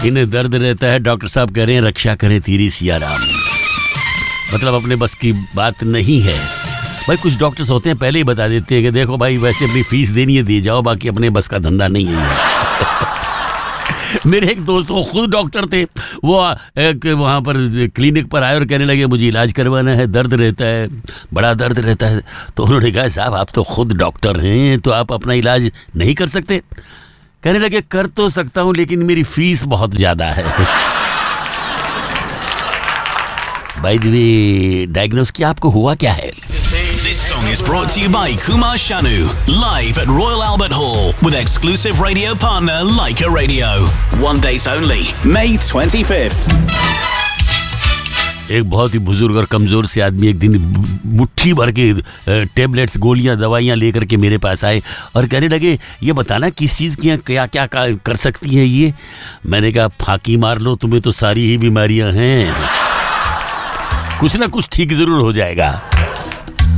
इन्हें दर्द रहता है, डॉक्टर साहब कह रहे हैं रक्षा करें तेरी सिया राम। मतलब अपने बस की बात नहीं है भाई। कुछ डॉक्टर्स होते हैं पहले ही बता देते हैं कि देखो भाई वैसे अपनी फीस देनी है दे जाओ, बाकी अपने बस का धंधा नहीं है। मेरे एक दोस्त वो खुद डॉक्टर थे, वो वहाँ पर क्लिनिक पर आए और कहने लगे मुझे इलाज करवाना है, दर्द रहता है, बड़ा दर्द रहता है। तो उन्होंने कहा साहब आप तो खुद डॉक्टर हैं, तो आप अपना इलाज नहीं कर सकते? कहने लगे कर तो सकता हूँ लेकिन मेरी फीस बहुत ज़्यादा है। बाय द वे डायग्नोस किया आपको हुआ क्या है? This song is brought to you by Kumar Shanu, live at Royal Albert Hall with exclusive radio partner Leica Radio. 1 date only, May 25th. एक बहुत ही बुजुर्ग और कमज़ोर से आदमी एक दिन मुट्ठी भर के टेबलेट्स, गोलियां, दवाइयां लेकर के मेरे पास आए और कहने लगे ये बताना किस चीज़ की क्या क्या कर सकती हैं ये। मैंने कहा फांकी मार लो, तुम्हें तो सारी ही बीमारियां हैं, कुछ ना कुछ ठीक ज़रूर हो जाएगा।